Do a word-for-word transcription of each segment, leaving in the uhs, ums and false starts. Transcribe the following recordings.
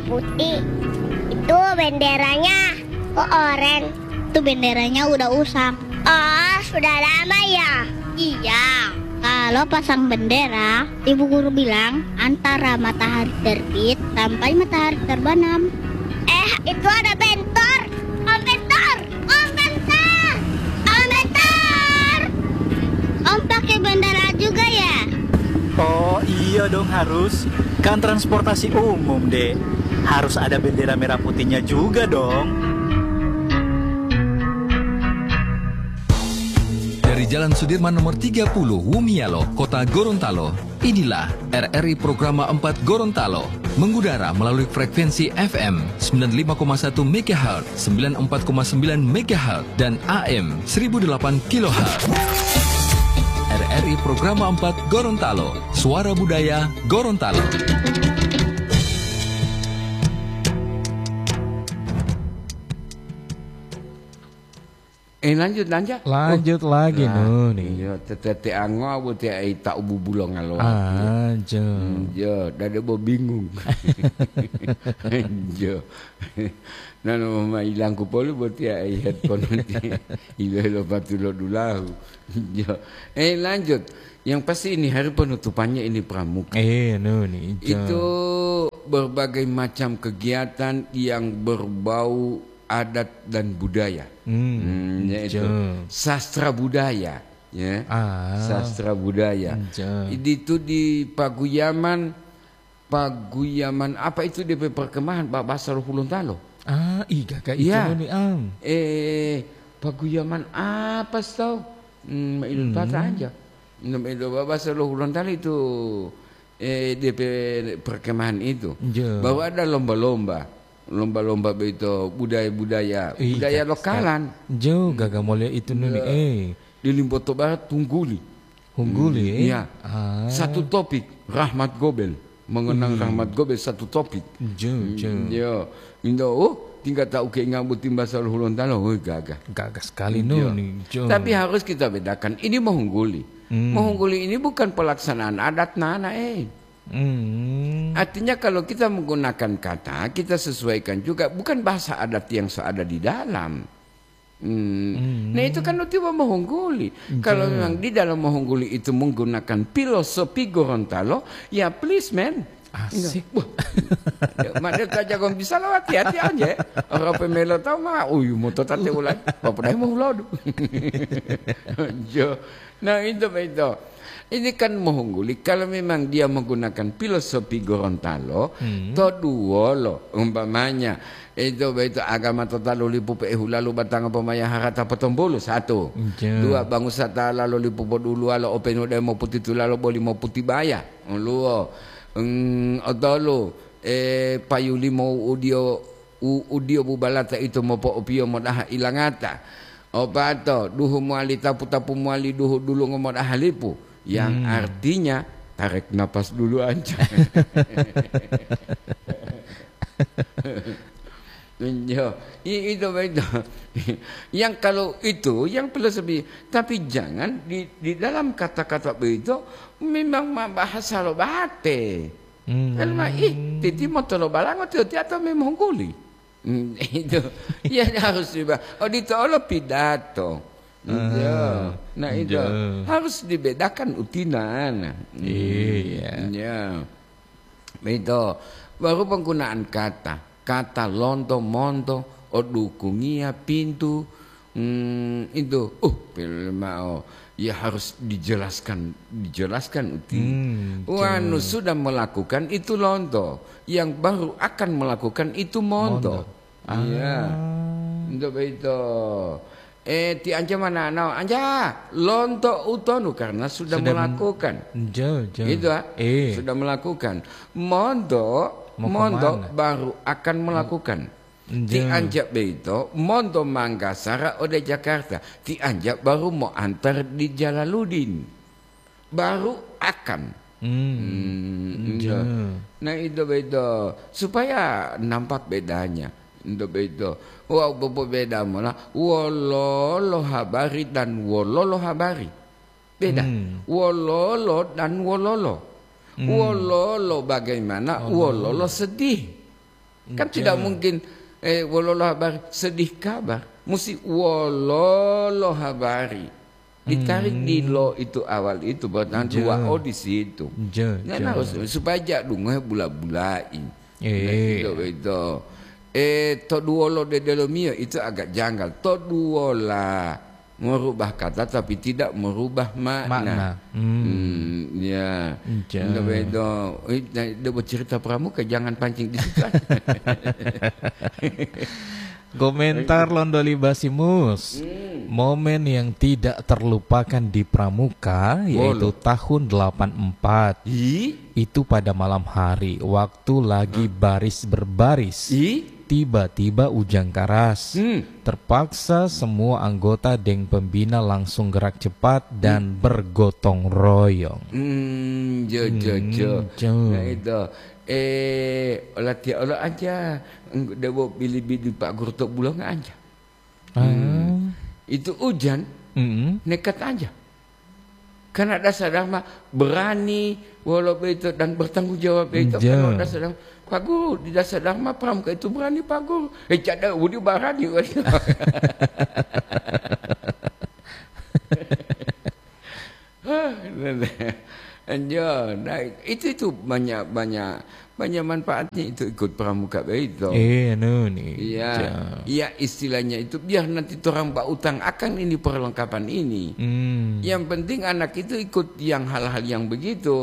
putih. Itu benderanya. Kok oren? Itu benderanya udah usang. Oh, sudah lama ya? Iya. Kalau pasang bendera, ibu guru bilang antara matahari terbit sampai matahari terbenam. Eh, itu ada bentor. Om bentor. Om bentor. Om bentor. Om pakai bendera juga ya? Oh iya dong harus. Kan transportasi umum deh. Harus ada bendera merah putihnya juga dong. Dari Jalan Sudirman nomor tiga puluh, Wumialo, Kota Gorontalo. Inilah R R I Programa empat Gorontalo. Mengudara melalui frekuensi F M sembilan puluh lima koma satu megahertz, sembilan puluh empat koma sembilan megahertz, dan A M seribu delapan kilohertz. R R I Programa empat Gorontalo. Suara Budaya Gorontalo. Eh lanjut lanjut lanjut oh, lagi nu nih. Iya, tete ango abu teh ai tak ubu bulong alo. Aja. Iya, dada bo bingung. Iya. Nano mama ilang ko polo buti ai headphone nanti. Ilo lo patulo dulahu. Iya. Eh lanjut. Yang pasti ini hari penutupannya ini pramuka. Eh nu nih. Itu berbagai macam kegiatan yang berbau adat dan budaya, hmm, hmm, yaitu sastra budaya, ya, ah, sastra budaya. Itu di Paguyaman, Paguyaman apa itu di perkemahan Pak Bahasa Gorontalo? Ah, iya kak itu ya. nih am. Eh, Paguyaman apa tau? Hmm, itu hmm. aja. Itu Bahasa Gorontalo itu eh di perkemahan itu, ja. Bahwa ada lomba-lomba. Lomba-lomba itu budaya-budaya Ih, budaya lokalan juga gak mau lihat itu nih eh di Limboto Barat Tungguli Tungguli eh ya ah. Satu topik Rahmat Gobel mengenang hmm. Rahmat Gobel satu topik jo jo ya indo oh tinggal tahu ke ngabutin bahasa Gorontalo oh gagah gagah sekali no nih jo. Tapi harus kita bedakan ini Mahungguli hmm. Mahungguli ini bukan pelaksanaan adat nana eh Hmm. Artinya kalau kita menggunakan kata kita sesuaikan juga bukan bahasa adat yang seada di dalam. Hmm. Hmm. Nah itu kan tiba Mahungguli. Hmm. Kalau memang di dalam Mahungguli itu menggunakan filosofi Gorontalo, ya please man. Asik. Mana tak jago bisa lo hati-hati aja. Orang pemelo tahu mah, uyu mau tante ulang. Apa dah mau ulang? Nah itu itu. Ini kan Mahungguli kalau memang dia menggunakan filosofi Gorontalo, hmm. to dua lo umpamanya itu itu agama total lipu pehu lalu batang pemaya harata potombolo satu, yeah. Dua bangusata lalu lipu dulu alo openo demo putih tu lalu boli mau putih baya, luo, um, otolo eh payuli mau udio u, udio bubalata itu mau po opio mau dah ilangata, opato duhu muali tapu tapu muali duhu dulu ngomong dah lipu. Yang hmm. artinya tarik napas dulu aja. Yo, itu itu. Yang kalau itu yang filosofi, tapi jangan di di dalam kata-kata begitu memang bahasa lo bate. Hmm. Kalau ih titi motor lo balang atau atau memang Mahungguli. Hmm, itu ya harus juga. Oh ditolo pidato. Iya, nah itu harus dibedakan utinan. Iya, ya, itu baru penggunaan kata, kata lonto, monto, odukungia, pintu, hmm, itu, uh, mau, ya harus dijelaskan, dijelaskan uti. Hmm, Wanu sudah melakukan itu lonto, yang baru akan melakukan itu monto. Iya, ah. Itu itu. Eh ti anja mana no anja lonto utonu karena sudah, sudah melakukan. Jo, jo. Itu ah, eh. Sudah melakukan. Mondo mondo baru akan melakukan. Jo. Ti anja beito mondo Manggasara ode Jakarta. Ti anja baru mau antar di Jalaluddin. Baru akan. Hmm. Hmm, nah itu beito supaya nampak bedanya. Itu beito. Wow, bobo beda malah wololo habari dan wololo habari beda. Hmm. Wololo dan wololo. Hmm. Wololo bagaimana? Hmm. Wololo sedih. Kan tidak mungkin eh wololo habari sedih kabar, mesti wololo habari. Ditarik hmm. di lo itu awal itu buat dua o di situ. Nah, harus supaya jak dungo bula-bulain. Eh itu itu. Eh to duolo de delomio itu agak janggal. To duola merubah kata tapi tidak merubah makna. makna. Hmm. Hmm, ya. Itu itu. Dia bercerita pramuka jangan pancing di situ. Komentar Londoli Basimus. hmm. Momen yang tidak terlupakan di Pramuka yaitu Bolo. tahun delapan puluh empat. I? Itu pada malam hari waktu lagi baris berbaris. I? Tiba-tiba hujan keras. hmm. Terpaksa semua anggota Deng Pembina langsung gerak cepat dan hmm. bergotong royong. Hmm, jo jo jo. Hmm, nah itu eh olah tiap olah aja dia bawa bili-bili Pak Guru tok bulang aja. Hmm. Itu hujan, mm-hmm. nekat aja. Karena ada sadar mah berani walaupun itu dan bertanggung jawab itu. Kalau ada sadar Pak Guru di dasar dharma pramuka itu berani Pak Guru. Eh cada udi berani. Anjir, nah, itu itu banyak banyak banyak manfaatnya itu ikut pramuka itu. Eh, no nih. Iya, iya istilahnya itu biar nanti orang bak utang akan ini perlengkapan ini. Hmm. Yang penting anak itu ikut yang hal-hal yang begitu.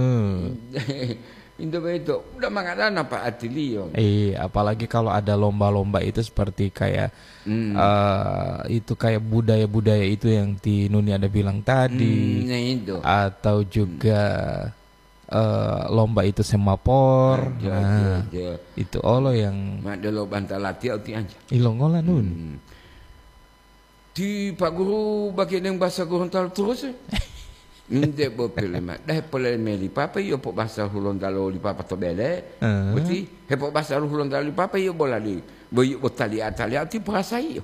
Itu itu udah mengatakan apa Atilio. Eh, apalagi kalau ada lomba-lomba itu seperti kayak hmm. uh, itu kayak budaya-budaya itu yang di Nuni ada bilang tadi. Hmm, nah itu. Atau juga hmm. uh, lomba itu semapor. Nah, nah, jo, jo. itu olo yang ada lo bantal latih ati aja. Ilongola nun. Hmm. Di Pak Guru bagian yang bahasa Gorontalo terus. Inte bopele ma dai pole meli papa io po basa Gorontalo li papa to bele berarti he po basa Gorontalo li papa io bola li boy botali atali ati prasa io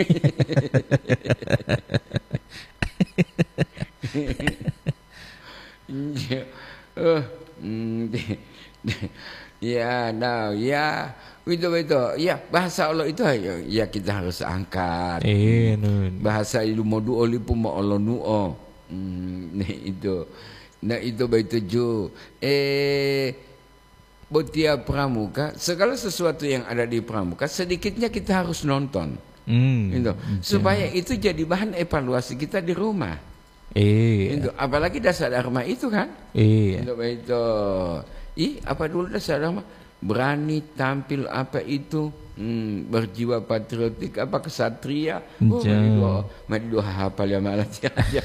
ya now ya itu itu ya bahasa Allah itu ya kita harus angkat. Eh nun bahasa ilmu duo li pumo Allah nuo. Hmm, nah itu, nah itu baik tujuh. Eh, Botia Pramuka, segala sesuatu yang ada di Pramuka, sedikitnya kita harus nonton, hmm, gitu. Supaya itu jadi bahan evaluasi kita di rumah. Eh, gitu. Apalagi dasar dharma itu kan? Eh, itu baik itu. Ih, apa dulu dasar dharma? Berani tampil apa itu? Hmm, berjiwa patriotik apa kesatria. Oh, mari dua, mari dua hafal ya malah aja.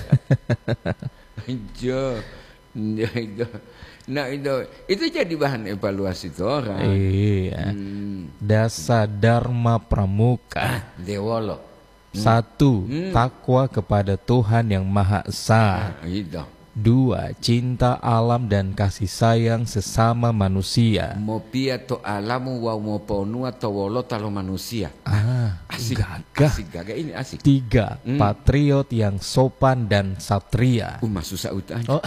Jo, nah itu itu jadi bahan evaluasi tuh orang. Iya. Hmm. Dasar Dharma Pramuka. Ah, Dewolo. Hmm. Satu, hmm. takwa kepada Tuhan yang Maha Esa. Ah, itu. Dua, cinta alam dan kasih sayang sesama manusia. Mopia to alamu wa moponu atau wolo talo manusia. Ah, asik gagah. Asik gagah ini asik. Tiga, hmm. patriot yang sopan dan satria. Umah susah utang. Oh.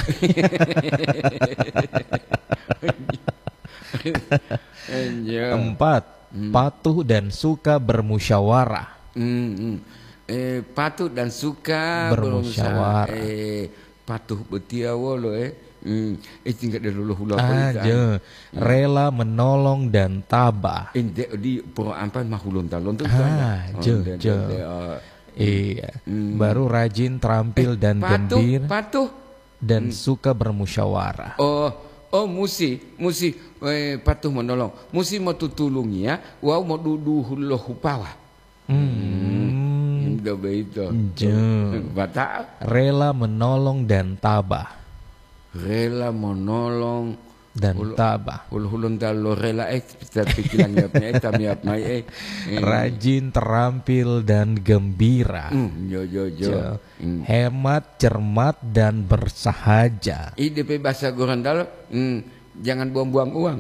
Empat, hmm. patuh dan suka bermusyawarah. Hmm, hmm. Eh, patuh dan suka bermusyawarah. Eh, patuh betia wolo eh hmm eh tinggal dulu hula aja rela menolong dan tabah inde di pro ampan mahulun talon tuh ah jo jo iya baru rajin terampil eh, dan patuh, gembira patuh dan hmm. suka bermusyawarah. Oh oh musi musi eh, patuh menolong musi mau tutulungi ya wow mau dudu hulu hupawa hmm. Itu Bata. Rela menolong dan tabah. Rela menolong dan Hul tabah. Hul-hulun talo rela eh kita pikiran miap mai eh. Rajin, terampil dan gembira. Mm, jo jo jo. jo. Mm. Hemat, cermat dan bersahaja. Ide pe bahasa Gorontalo, mm, jangan buang-buang uang.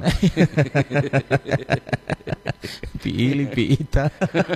Pilih piita.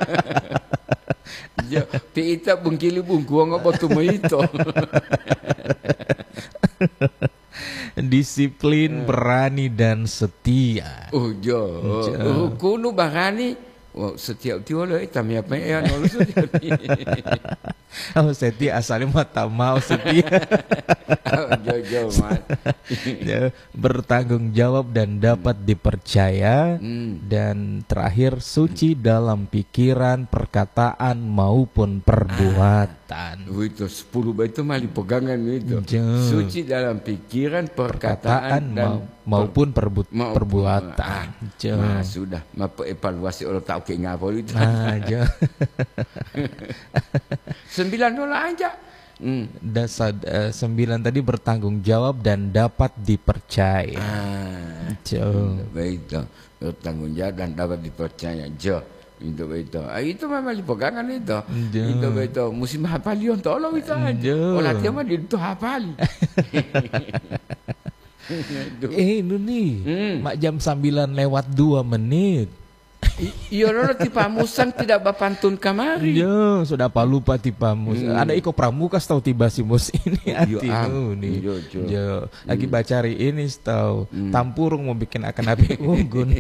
Ya, piita bungkili bungkuang apa tu itu. Disiplin, berani dan setia. Oh jo, oh kuno berani. Oh, setiap tiap lah hitam ya apa ya nol setiap. Oh setia asalnya mata mau setia. Jojo mat. Bertanggung jawab dan dapat dipercaya. Hmm. Dan terakhir suci dalam pikiran, perkataan maupun perbuatan. Oh, itu sepuluh itu mali pegangan itu. Jo. Suci dalam pikiran, perkataan, Perkataan dan ma- maupun perbu- maupun- perbuatan. Jo. Nah, sudah, mapa evaluasi orang tak oke ngapa itu. Nah, jo. Sembilan dolar aja. Hmm. Dasar uh, sembilan tadi bertanggung jawab dan dapat dipercaya. Ah, Jo. begitu. Bertanggung jawab dan dapat dipercaya. Jo. Itu begitu. Ah, itu memang dipegangan itu. Jo. Itu begitu. Musim hafalion tolong itu aja. Jo. Orang tiap mah itu hafali. Eh, ini nih. Hmm. Mak jam sembilan lewat dua menit. Iya lolo tipa musang tidak bapantun kamari. Iya, sudah apa lupa tipamu. Hmm. Ada iko pramukas tahu tiba si mus ini Iya, hatimu nih. iya, Jo. Jo. Lagi Hmm. baca hari ini tahu Hmm. tampurung mau bikin akan api unggun.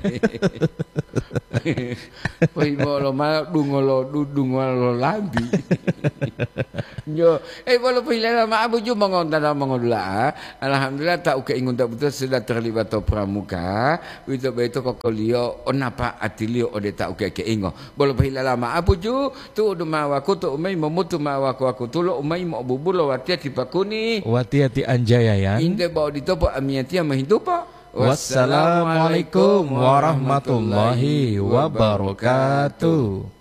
Pai bolo mal dungolo dungolo lambi. Yo, eh bolo pilih ma abu ju mengontan mengolah. Alhamdulillah tak uke ingun tak betul sudah terlibat to pramuka. Itu beto kokolio onapa atilio ode tak uke ke ingo. Bolo pilih ma abu ju tu duma waku tu umai memutu ma waku aku tu lo umai mo bubulo watia tipakuni. Wati-hati anjaya ya. Inde bawa ditopo amiatia mahindupa. Wassalamualaikum warahmatullahi wabarakatuh.